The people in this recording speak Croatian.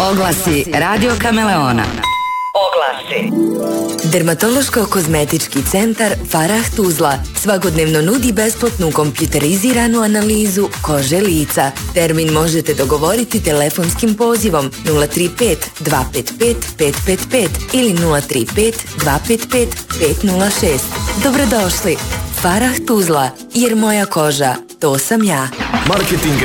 Oglasi Radio Kameleona. Oglasi. Dermatološko-kozmetički centar Farah Tuzla svakodnevno nudi besplatnu kompjuteriziranu analizu kože lica. Termin možete dogovoriti telefonskim pozivom 035 255 555 ili 035 255 506. Dobrodošli. Farah Tuzla, jer moja koža, to sam ja. Marketing